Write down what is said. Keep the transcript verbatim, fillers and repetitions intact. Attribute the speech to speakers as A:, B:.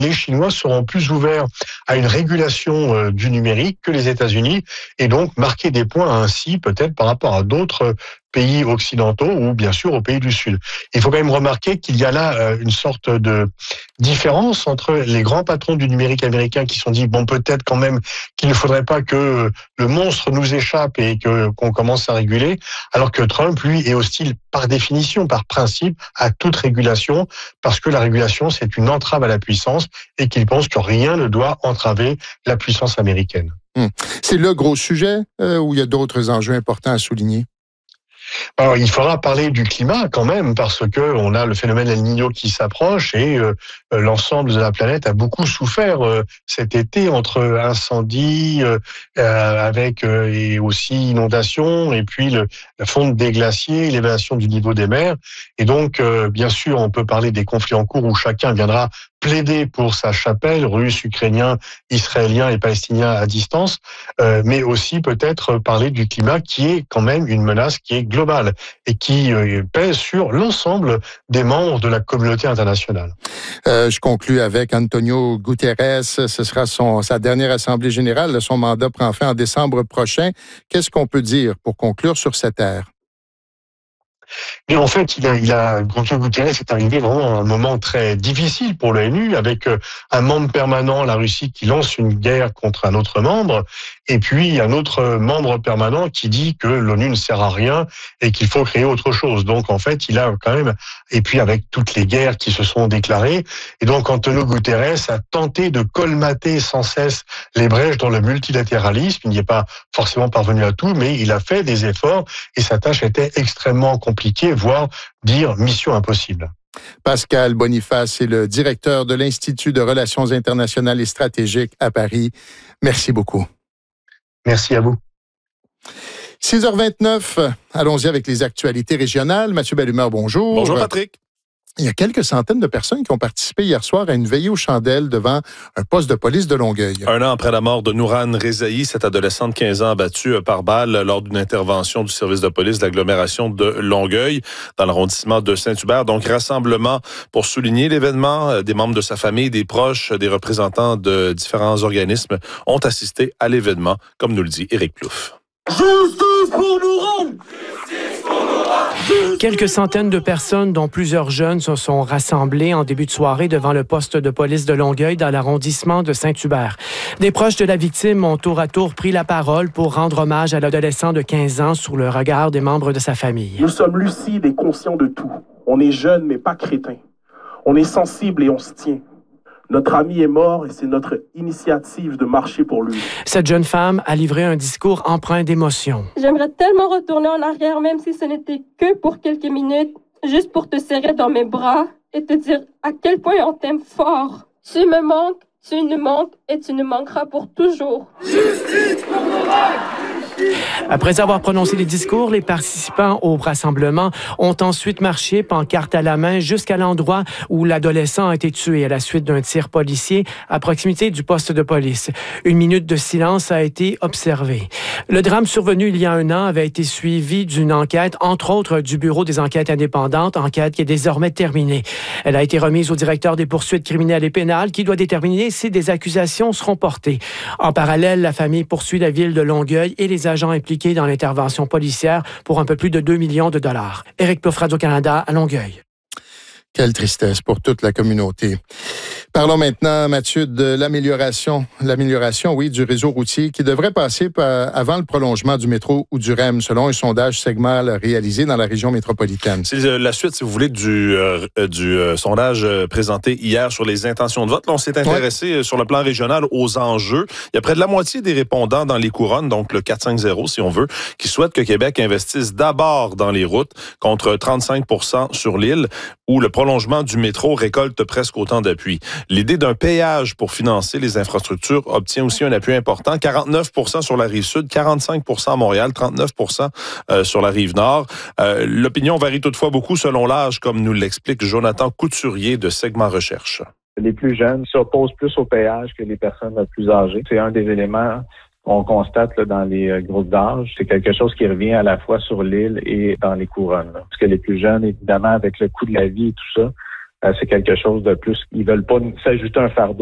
A: les Chinois seront plus ouverts à une régulation euh, du numérique que les États-Unis et donc marquer des points ainsi peut-être par rapport à d'autres pays occidentaux ou bien sûr aux pays du Sud. Il faut quand même remarquer qu'il y a là euh, une sorte de différence entre les grands patrons du numérique américain qui se sont dit bon peut-être quand même qu'il ne faudrait pas que le monstre nous échappe et que qu'on commence à réguler, alors que Trump lui est hostile par définition, par principe à toute régulation parce que la régulation c'est une entrave à la puissance et qu'il pense que rien ne doit entraver la puissance américaine.
B: Hum. C'est le gros sujet euh, ou il y a d'autres enjeux importants à souligner?
A: Alors, il faudra parler du climat quand même parce que on a le phénomène El Niño qui s'approche et euh, l'ensemble de la planète a beaucoup souffert euh, cet été entre incendies euh, avec euh, et aussi inondations et puis le, la fonte des glaciers, l'élévation du niveau des mers et donc euh, bien sûr on peut parler des conflits en cours où chacun viendra plaider pour sa chapelle, Russes, Ukrainiens, Israéliens et Palestiniens à distance, euh, mais aussi peut-être parler du climat qui est quand même une menace qui est globale et qui euh, pèse sur l'ensemble des membres de la communauté internationale.
B: Euh, je conclus avec Antonio Guterres. Ce sera son, sa dernière assemblée générale. Son mandat prend fin en décembre prochain. Qu'est-ce qu'on peut dire pour conclure sur cette ère?
A: Mais en fait, il a, il a, Antonio Guterres est arrivé vraiment à un moment très difficile pour l'ONU, avec un membre permanent, la Russie, qui lance une guerre contre un autre membre, et puis un autre membre permanent qui dit que l'ONU ne sert à rien et qu'il faut créer autre chose. Donc, en fait, il a quand même, et puis avec toutes les guerres qui se sont déclarées, et donc Antonio Guterres a tenté de colmater sans cesse les brèches dans le multilatéralisme. Il n'y est pas forcément parvenu à tout, mais il a fait des efforts et sa tâche était extrêmement compliquée, voire dire mission impossible.
B: Pascal Boniface est le directeur de l'Institut de Relations internationales et stratégiques à Paris. Merci beaucoup.
A: Merci à vous.
B: six heures vingt-neuf, allons-y avec les actualités régionales. Mathieu Bellumeur, bonjour.
C: Bonjour Patrick.
B: Il y a quelques centaines de personnes qui ont participé hier soir à une veillée aux chandelles devant un poste de police de Longueuil.
C: Un an après la mort de Nourane Rezaï, cette adolescente de quinze ans abattue par balle lors d'une intervention du service de police de l'agglomération de Longueuil, dans l'arrondissement de Saint-Hubert. Donc, rassemblement pour souligner l'événement. Des membres de sa famille, des proches, des représentants de différents organismes ont assisté à l'événement, comme nous le dit Éric Plouffe.
D: Justice pour Nourane!
E: Quelques centaines de personnes, dont plusieurs jeunes, se sont rassemblées en début de soirée devant le poste de police de Longueuil dans l'arrondissement de Saint-Hubert. Des proches de la victime ont tour à tour pris la parole pour rendre hommage à l'adolescent de quinze ans sous le regard des membres de sa famille.
F: Nous sommes lucides et conscients de tout. On est jeunes mais pas crétins. On est sensibles et on se tient. Notre ami est mort et c'est notre initiative de marcher pour lui.
E: Cette jeune femme a livré un discours empreint d'émotion.
G: J'aimerais tellement retourner en arrière, même si ce n'était que pour quelques minutes, juste pour te serrer dans mes bras et te dire à quel point on t'aime fort. Tu me manques, tu nous manques et tu nous manqueras pour toujours.
D: Justice pour Nourane!
E: Après avoir prononcé les discours, les participants au rassemblement ont ensuite marché, pancarte à la main, jusqu'à l'endroit où l'adolescent a été tué à la suite d'un tir policier à proximité du poste de police. Une minute de silence a été observée. Le drame survenu il y a un an avait été suivi d'une enquête, entre autres du Bureau des enquêtes indépendantes, enquête qui est désormais terminée. Elle a été remise au directeur des poursuites criminelles et pénales qui doit déterminer si des accusations seront portées. En parallèle, la famille poursuit la ville de Longueuil et les agents impliqués dans l'intervention policière pour un peu plus de deux millions de dollars. Éric Plouffe, Radio-Canada, à Longueuil.
B: Quelle tristesse pour toute la communauté. Parlons maintenant, Mathieu, de l'amélioration, l'amélioration, oui, du réseau routier qui devrait passer par, avant le prolongement du métro ou du R E M, selon un sondage Segmal réalisé dans la région métropolitaine.
C: C'est la suite, si vous voulez, du, euh, du euh, sondage présenté hier sur les intentions de vote. Là, on s'est intéressé ouais. sur le plan régional aux enjeux. Il y a près de la moitié des répondants dans les couronnes, donc le quatre cinq zéro, si on veut, qui souhaitent que Québec investisse d'abord dans les routes, contre trente-cinq pour cent sur l'île, où le prolongement du métro récolte presque autant d'appui. L'idée d'un péage pour financer les infrastructures obtient aussi un appui important. quarante-neuf pour cent sur la rive sud, quarante-cinq pour cent à Montréal, trente-neuf pour cent euh, sur la rive nord. Euh, l'opinion varie toutefois beaucoup selon l'âge, comme nous l'explique Jonathan Couturier de Segment Recherche.
H: Les plus jeunes s'opposent plus au péage que les personnes les plus âgées. C'est un des éléments qu'on constate là, dans les groupes d'âge. C'est quelque chose qui revient à la fois sur l'île et dans les couronnes. Là. Parce que les plus jeunes, évidemment, avec le coût de la vie et tout ça, euh, c'est quelque chose de plus. Ils veulent pas s'ajouter un fardeau